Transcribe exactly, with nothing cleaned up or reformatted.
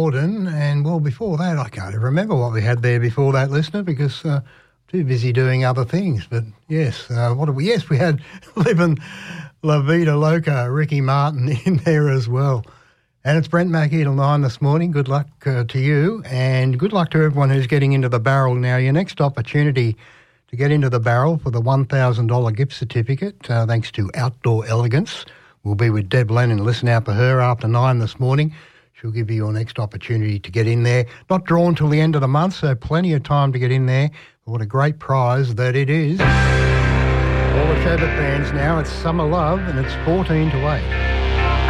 Borden, and well, before that, I can't remember what we had there before that, listener, because uh, too busy doing other things. But yes, uh, what did we? Yes, we had Livin' La Vida Loca, Ricky Martin in there as well. And it's Brent Mackey till nine this morning. Good luck uh, to you, and good luck to everyone who's getting into the barrel now. Your next opportunity to get into the barrel for the one thousand dollars gift certificate, uh, thanks to Outdoor Elegance, will be with Deb Lennon. Listen out for her after nine this morning. She'll give you your next opportunity to get in there. Not drawn till the end of the month, so plenty of time to get in there. What a great prize that it is. All the Shabbat fans now, it's Summer Love, and it's fourteen to eight.